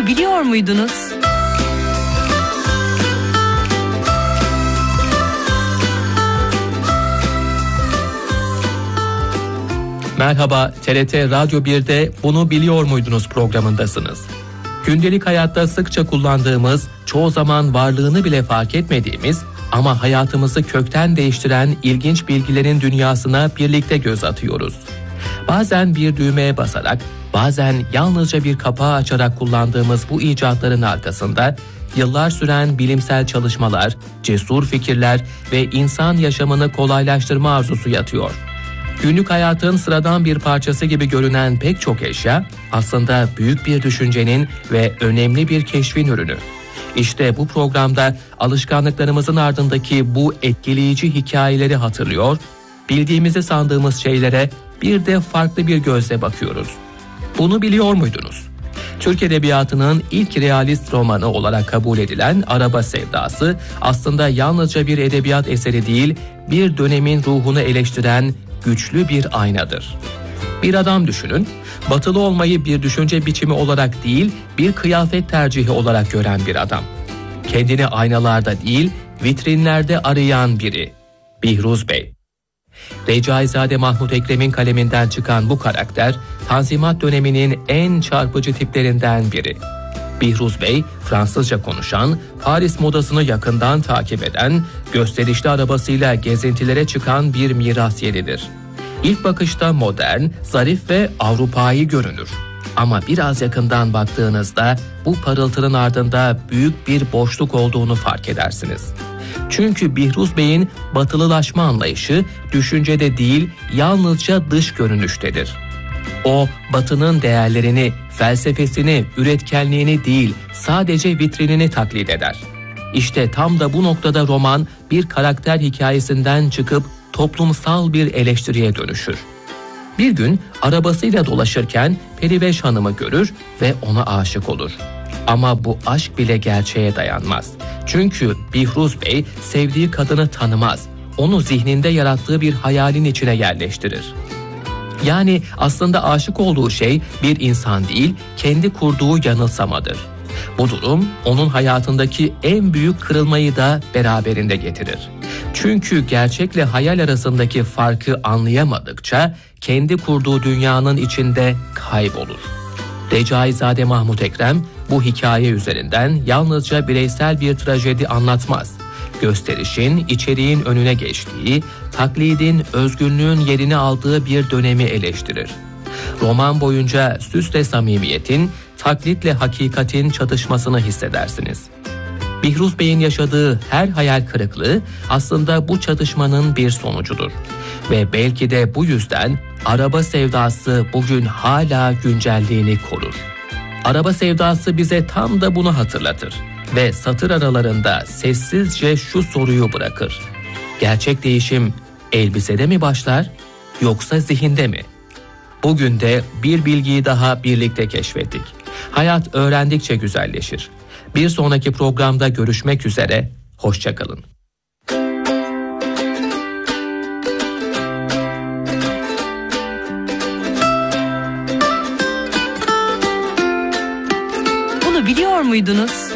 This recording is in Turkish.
biliyor muydunuz? Merhaba, TRT Radyo 1'de Bunu Biliyor Muydunuz programındasınız. Gündelik hayatta sıkça kullandığımız, çoğu zaman varlığını bile fark etmediğimiz ama hayatımızı kökten değiştiren ilginç bilgilerin dünyasına birlikte göz atıyoruz. Bazen bir düğmeye basarak, bazen yalnızca bir kapağı açarak kullandığımız bu icatların arkasında yıllar süren bilimsel çalışmalar, cesur fikirler ve insan yaşamını kolaylaştırma arzusu yatıyor. Günlük hayatın sıradan bir parçası gibi görünen pek çok eşya aslında büyük bir düşüncenin ve önemli bir keşfin ürünü. İşte bu programda alışkanlıklarımızın ardındaki bu etkileyici hikayeleri hatırlıyor, bildiğimizi sandığımız şeylere bir de farklı bir gözle bakıyoruz. Bunu biliyor muydunuz? Türk Edebiyatı'nın ilk realist romanı olarak kabul edilen Araba Sevdası aslında yalnızca bir edebiyat eseri değil, bir dönemin ruhunu eleştiren güçlü bir aynadır. Bir adam düşünün, batılı olmayı bir düşünce biçimi olarak değil, bir kıyafet tercihi olarak gören bir adam. Kendini aynalarda değil, vitrinlerde arayan biri. Bihruz Bey. Recaizade Mahmut Ekrem'in kaleminden çıkan bu karakter, Tanzimat döneminin en çarpıcı tiplerinden biri. Bihruz Bey, Fransızca konuşan, Paris modasını yakından takip eden, gösterişli arabasıyla gezintilere çıkan bir mirasyeridir. İlk bakışta modern, zarif ve Avrupâi görünür. Ama biraz yakından baktığınızda bu parıltının ardında büyük bir boşluk olduğunu fark edersiniz. Çünkü Bihruz Bey'in batılılaşma anlayışı düşüncede değil, yalnızca dış görünüştedir. O, batının değerlerini, felsefesini, üretkenliğini değil, sadece vitrinini taklit eder. İşte tam da bu noktada roman bir karakter hikayesinden çıkıp toplumsal bir eleştiriye dönüşür. Bir gün arabasıyla dolaşırken Periveş Hanım'ı görür ve ona aşık olur. Ama bu aşk bile gerçeğe dayanmaz. Çünkü Bihruz Bey sevdiği kadını tanımaz. Onu zihninde yarattığı bir hayalin içine yerleştirir. Yani aslında aşık olduğu şey bir insan değil, kendi kurduğu yanılsamadır. Bu durum onun hayatındaki en büyük kırılmayı da beraberinde getirir. Çünkü gerçekle hayal arasındaki farkı anlayamadıkça kendi kurduğu dünyanın içinde kaybolur. Recaizade Mahmut Ekrem bu hikaye üzerinden yalnızca bireysel bir trajedi anlatmaz. Gösterişin, içeriğin önüne geçtiği, taklidin, özgünlüğün yerini aldığı bir dönemi eleştirir. Roman boyunca süsle samimiyetin, taklitle hakikatin çatışmasını hissedersiniz. Bihruz Bey'in yaşadığı her hayal kırıklığı aslında bu çatışmanın bir sonucudur. Ve belki de bu yüzden Araba Sevdası bugün hala güncelliğini korur. Araba Sevdası bize tam da bunu hatırlatır ve satır aralarında sessizce şu soruyu bırakır. Gerçek değişim elbisede mi başlar yoksa zihinde mi? Bugün de bir bilgiyi daha birlikte keşfettik. Hayat öğrendikçe güzelleşir. Bir sonraki programda görüşmek üzere, hoşça kalın. Bunu biliyor muydunuz?